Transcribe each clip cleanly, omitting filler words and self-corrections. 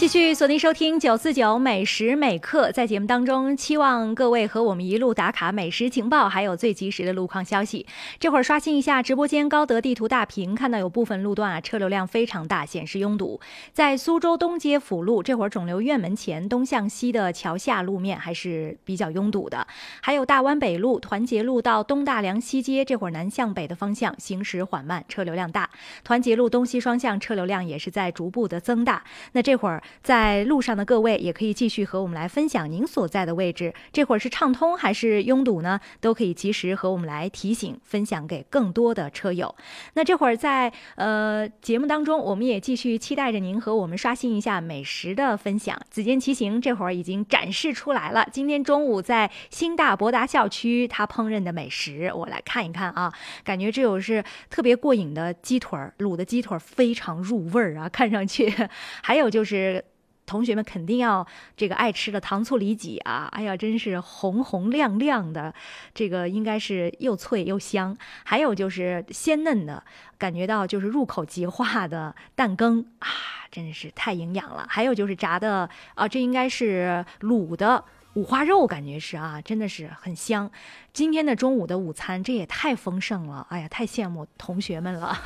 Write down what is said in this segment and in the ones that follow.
继续锁定收听949美食美课，在节目当中期望各位和我们一路打卡美食情报，还有最及时的路况消息。这会儿刷新一下直播间高德地图大屏，看到有部分路段车流量非常大，显示拥堵。在苏州东街辅路这会儿肿瘤院门前东向西的桥下路面还是比较拥堵的，还有大湾北路团结路到东大梁西街这会儿南向北的方向行驶缓慢，车流量大。团结路东西双向车流量也是在逐步的增大。那这会儿在路上的各位也可以继续和我们来分享您所在的位置，这会儿是畅通还是拥堵呢？都可以及时和我们来提醒分享给更多的车友。那这会儿在节目当中，我们也继续期待着您和我们刷新一下美食的分享。紫金骑行这会儿已经展示出来了，今天中午在新大博达校区他烹饪的美食，我来看一看啊，感觉这有是特别过瘾的鸡腿，卤的鸡腿非常入味儿啊，看上去。还有就是同学们肯定要这个爱吃的糖醋里脊啊，哎呀，真是红红亮亮的，这个应该是又脆又香。还有就是鲜嫩的，感觉到就是入口即化的蛋羹啊，真是太营养了。还有就是炸的啊，这应该是卤的五花肉，感觉是啊，真的是很香。今天的中午的午餐，这也太丰盛了，哎呀，太羡慕同学们了。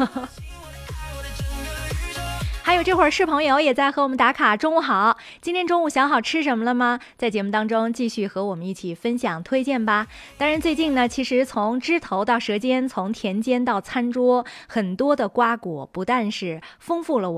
还有这会儿是朋友也在和我们打卡，中午好，今天中午想好吃什么了吗？在节目当中继续和我们一起分享推荐吧。当然最近呢，其实从枝头到舌尖，从田间到餐桌，很多的瓜果不但是丰富了